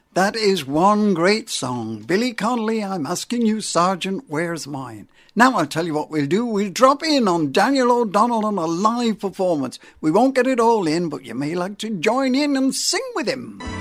That is one great song. Billy Connolly, I'm Asking You, Sergeant, Where's Mine? Now I'll tell you what we'll do. We'll drop in on Daniel O'Donnell on a live performance. We won't get it all in, but you may like to join in and sing with him.